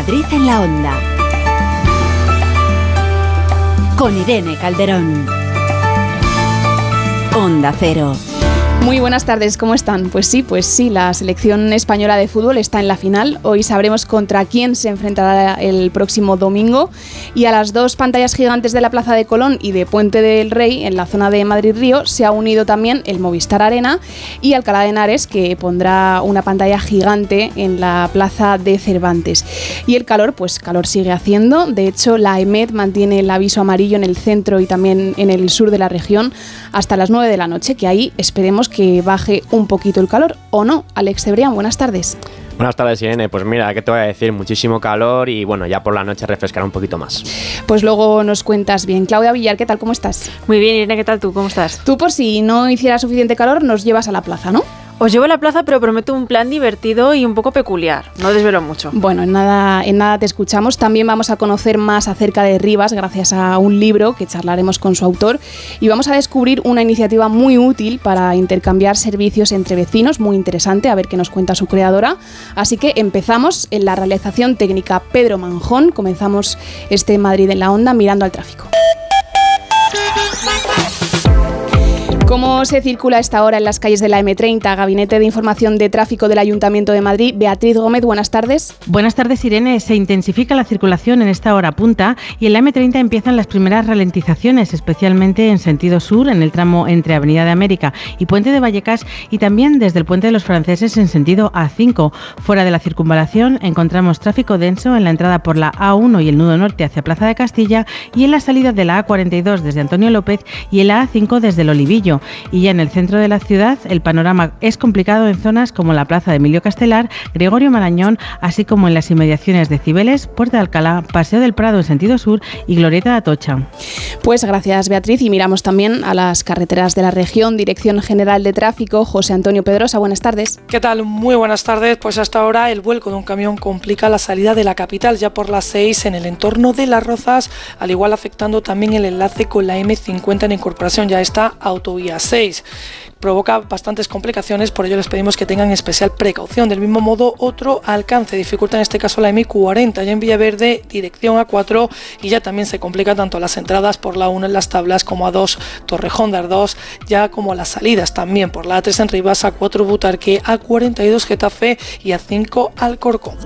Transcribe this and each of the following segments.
Madrid en la Onda. Con Irene Calderón. Onda Cero. Muy buenas tardes, ¿cómo están? Pues sí, la selección española de fútbol está en la final. Hoy sabremos contra quién se enfrentará el próximo domingo. Y a las dos pantallas gigantes de la Plaza de Colón y de Puente del Rey, en la zona de Madrid-Río, se ha unido también el Movistar Arena y Alcalá de Henares, que pondrá una pantalla gigante en la Plaza de Cervantes. Y el calor, pues calor sigue haciendo. De hecho, la EMET mantiene el aviso amarillo en el centro y también en el sur de la región hasta las 9 de la noche, que ahí esperemos que baje un poquito el calor, ¿o no? Alex Cebrián, buenas tardes. Buenas tardes, Irene. Pues mira, ¿qué te voy a decir? Muchísimo calor y bueno, ya por la noche refrescará un poquito más. Pues luego nos cuentas bien. Claudia Villar, ¿qué tal? ¿Cómo estás? Muy bien, Irene, ¿qué tal tú? ¿Cómo estás? Tú, por si no hiciera suficiente calor, nos llevas a la plaza, ¿no? Os llevo a la plaza, pero prometo un plan divertido y un poco peculiar. No desvelo mucho. Bueno, en nada te escuchamos. También vamos a conocer más acerca de Rivas gracias a un libro que charlaremos con su autor. Y vamos a descubrir una iniciativa muy útil para intercambiar servicios entre vecinos, muy interesante, a ver qué nos cuenta su creadora. Así que empezamos en la realización técnica Pedro Manjón. Comenzamos este Madrid en la Onda mirando al tráfico. ¿Cómo se circula a esta hora en las calles de la M30? Gabinete de Información de Tráfico del Ayuntamiento de Madrid. Beatriz Gómez, buenas tardes. Buenas tardes, Irene. Se intensifica la circulación en esta hora punta y en la M30 empiezan las primeras ralentizaciones, especialmente en sentido sur, en el tramo entre Avenida de América y Puente de Vallecas, y también desde el Puente de los Franceses en sentido A5. Fuera de la circunvalación encontramos tráfico denso en la entrada por la A1 y el nudo norte hacia Plaza de Castilla, y en la salida de la A42 desde Antonio López y en la A5 desde el Olivillo. Y ya en el centro de la ciudad el panorama es complicado en zonas como la Plaza de Emilio Castelar, Gregorio Marañón, así como en las inmediaciones de Cibeles, Puerta de Alcalá, Paseo del Prado en sentido sur y Glorieta de Atocha. Pues gracias, Beatriz, y miramos también a las carreteras de la región. Dirección General de Tráfico, José Antonio Pedrosa, buenas tardes. ¿Qué tal? Muy buenas tardes. Pues hasta ahora el vuelco de un camión complica la salida de la capital ya por las 6 en el entorno de Las Rozas, al igual afectando también el enlace con la M50 en incorporación ya esta autovía 6. Provoca bastantes complicaciones, por ello les pedimos que tengan especial precaución. Del mismo modo, otro alcance dificulta en este caso la M40 ya en Villaverde, dirección A4, y ya también se complica tanto las entradas por la 1 en Las Tablas como A2 Torrejón de Ardós, ya como las salidas también por la A3 en Rivas, A4 Butarque, A42 Getafe y A5 Alcorcón.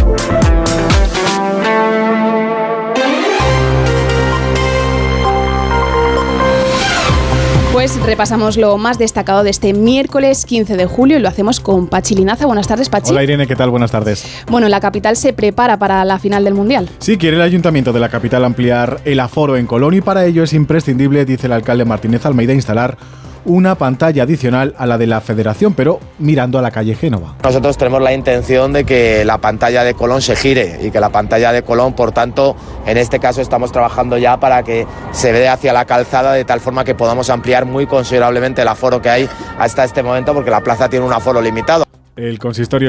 Pues repasamos lo más destacado de este miércoles 15 de julio y lo hacemos con Pachi Linaza. Buenas tardes, Pachi. Hola, Irene, ¿qué tal? Buenas tardes. Bueno, la capital se prepara para la final del Mundial. Sí, quiere el Ayuntamiento de la capital ampliar el aforo en Colón y para ello es imprescindible, dice el alcalde Martínez Almeida, instalar una pantalla adicional a la de la Federación, pero mirando a la calle Génova. Nosotros tenemos la intención de que la pantalla de Colón se gire y que la pantalla de Colón, por tanto, en este caso estamos trabajando ya para que se vea hacia la calzada de tal forma que podamos ampliar muy considerablemente el aforo que hay hasta este momento, porque la plaza tiene un aforo limitado. El consistorio